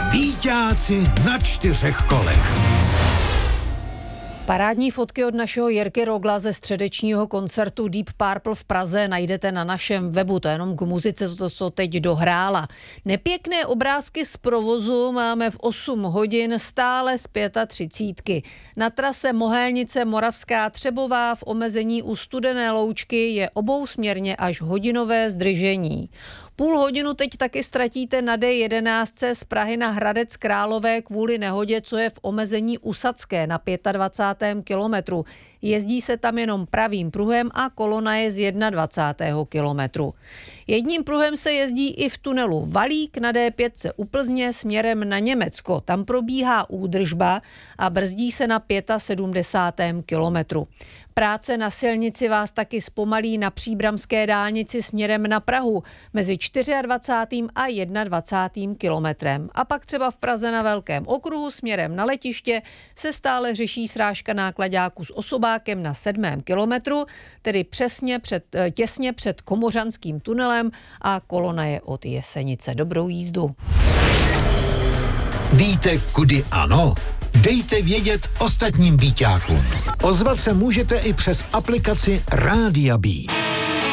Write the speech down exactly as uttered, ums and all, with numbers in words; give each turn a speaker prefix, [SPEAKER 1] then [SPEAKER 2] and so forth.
[SPEAKER 1] Víťáci na čtyřech kolech.
[SPEAKER 2] Parádní fotky od našeho Jirky Rogla ze středečního koncertu Deep Purple v Praze najdete na našem webu, to je jenom k muzice, to, co teď dohrála. Nepěkné obrázky z provozu máme v osm hodin stále z třicítky. Na trase Mohelnice Moravská Třebová v omezení u Studené Loučky je obousměrně až hodinové zdržení. Půl hodinu teď taky ztratíte na D jedenáct z Prahy na Hradec Králové kvůli nehodě, co je v omezení u Sadské na dvacátém pátém kilometru. Jezdí se tam jenom pravým pruhem a kolona je z dvacátého prvního kilometru. Jedním pruhem se jezdí i v tunelu Valík na D pět u Plzně směrem na Německo. Tam probíhá údržba a brzdí se na sedmdesátém pátém kilometru. Práce na silnici vás taky zpomalí na příbramské dálnici směrem na Prahu mezi dvacátým čtvrtým a dvacátým prvním kilometrem. A pak třeba v Praze na Velkém okruhu směrem na letiště se stále řeší srážka náklaďáků s osobákem na sedmém kilometru, tedy přesně před, těsně před Komořanským tunelem a kolona je od Jesenice. Dobrou jízdu.
[SPEAKER 1] Víte, kudy ano? Dejte vědět ostatním víťákům. Ozvat se můžete i přes aplikaci Rádia B.